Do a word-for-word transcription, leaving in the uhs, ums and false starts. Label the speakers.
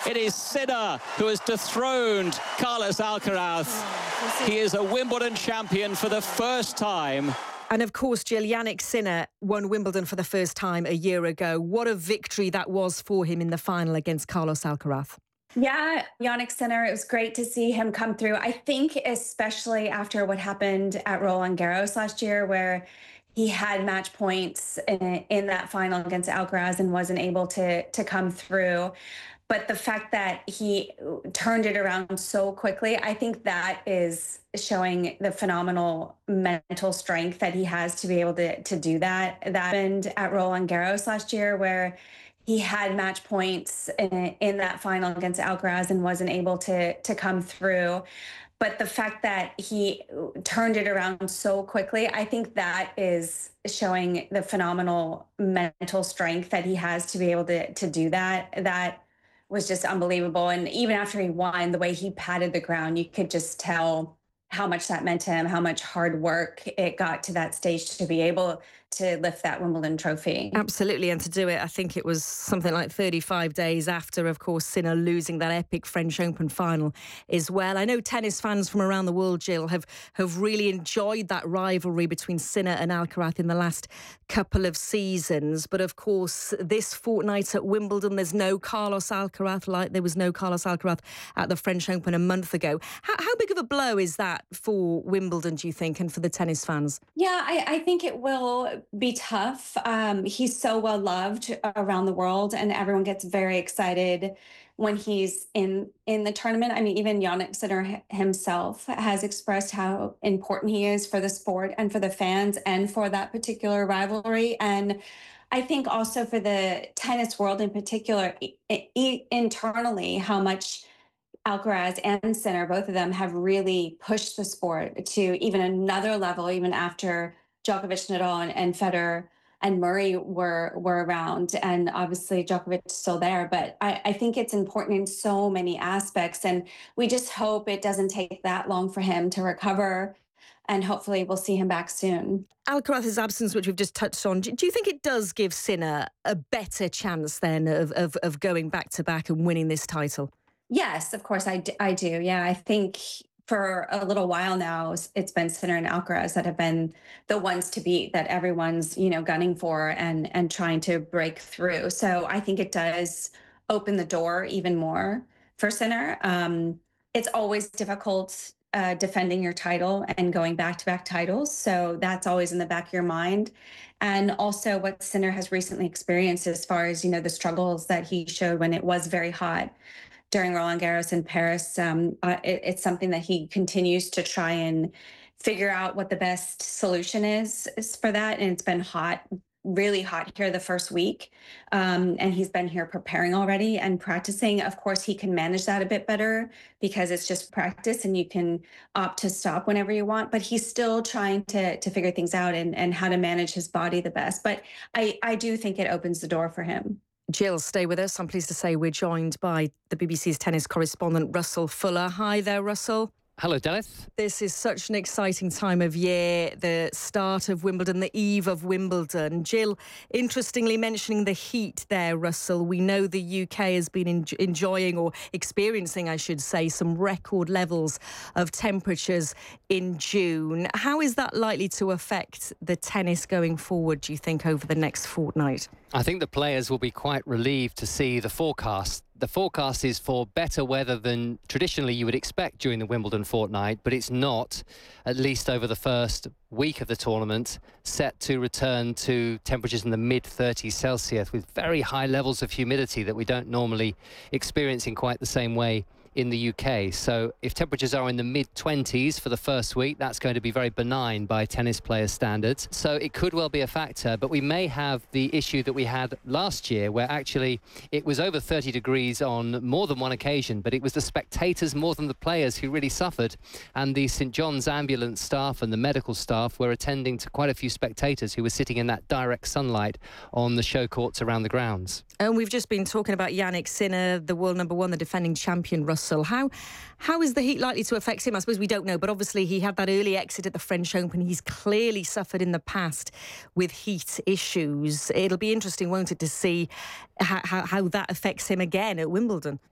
Speaker 1: It is Sinner who has dethroned Carlos Alcaraz. He is a Wimbledon champion for the first time.
Speaker 2: And of course, Jill, Jannik Sinner won Wimbledon for the first time a year ago. What a victory that was for him in the final against Carlos Alcaraz.
Speaker 3: Yeah, Jannik Sinner, it was great to see him come through. I think especially after what happened at Roland Garros last year, where he had match points in, in that final against Alcaraz and wasn't able to, to come through. But the fact that he turned it around so quickly, I think that is showing the phenomenal mental strength that he has to be able to, to do that. That happened at Roland Garros last year, where he had match points in, in that final against Alcaraz and wasn't able to, to come through. But the fact that he turned it around so quickly, I think that is showing the phenomenal mental strength that he has to be able to, to do that. That was just unbelievable. And even after he won, the way he patted the ground, you could just tell how much that meant to him, how much hard work it got to that stage to be able to lift that Wimbledon trophy.
Speaker 2: Absolutely, and to do it, I think it was something like thirty-five days after, of course, Sinner losing that epic French Open final as well. I know tennis fans from around the world, Jill, have, have really enjoyed that rivalry between Sinner and Alcaraz in the last couple of seasons. But of course, this fortnight at Wimbledon, there's no Carlos Alcaraz, like there was no Carlos Alcaraz at the French Open a month ago. How, how big of a blow is that for Wimbledon, do you think, and for the tennis fans?
Speaker 3: Yeah, I, I think it will be tough. Um, he's so well loved around the world, and everyone gets very excited when he's in in the tournament. I mean, even Jannik Sinner himself has expressed how important he is for the sport and for the fans and for that particular rivalry. And I think also for the tennis world in particular, e- e- internally, how much Alcaraz and Sinner, both of them, have really pushed the sport to even another level, even after Djokovic, Nadal, and, and Federer and Murray were were around. And obviously Djokovic is still there. But I, I think it's important in so many aspects. And we just hope it doesn't take that long for him to recover. And hopefully we'll see him back soon.
Speaker 2: Alcaraz's absence, which we've just touched on, do you think it does give Sinner a better chance then of, of, of going back to back and winning this title?
Speaker 3: Yes, of course, I, d- I do. Yeah, I think for a little while now, it's been Sinner and Alcaraz that have been the ones to beat, that everyone's, you know, gunning for and and trying to break through. So I think it does open the door even more for Sinner. Um, it's always difficult uh, defending your title and going back-to-back titles. So that's always in the back of your mind. And also what Sinner has recently experienced as far as, you know, the struggles that he showed when it was very hot during Roland Garros in Paris. Um, uh, it, it's something that he continues to try and figure out what the best solution is, is for that. And it's been hot, really hot here the first week. Um, and he's been here preparing already and practicing. Of course, he can manage that a bit better because it's just practice and you can opt to stop whenever you want. But he's still trying to, to figure things out and, and how to manage his body the best. But I, I do think it opens the door for him.
Speaker 2: Jill, stay with us. I'm pleased to say we're joined by the B B C's tennis correspondent, Russell Fuller. Hi there, Russell.
Speaker 4: Hello, Dennis.
Speaker 2: This is such an exciting time of year, the start of Wimbledon, the eve of Wimbledon. Jill, interestingly mentioning the heat there, Russell, we know the U K has been en- enjoying or experiencing, I should say, some record levels of temperatures in June. How is that likely to affect the tennis going forward, do you think, over the next fortnight?
Speaker 4: I think the players will be quite relieved to see the forecast. The forecast is for better weather than traditionally you would expect during the Wimbledon fortnight, but it's not, at least over the first week of the tournament, set to return to temperatures in the mid thirties Celsius with very high levels of humidity that we don't normally experience in quite the same way in the U K. So if temperatures are in the mid twenties for the first week, that's going to be very benign by tennis players' standards. So it could well be a factor, but we may have the issue that we had last year where actually it was over thirty degrees on more than one occasion, but it was the spectators more than the players who really suffered. And the St John's ambulance staff and the medical staff were attending to quite a few spectators who were sitting in that direct sunlight on the show courts around the grounds.
Speaker 2: And we've just been talking about Jannik Sinner, the world number one, the defending champion, Russell. How how is the heat likely to affect him? I suppose we don't know, but obviously he had that early exit at the French Open. He's clearly suffered in the past with heat issues. It'll be interesting, won't it, to see how, how, how that affects him again at Wimbledon.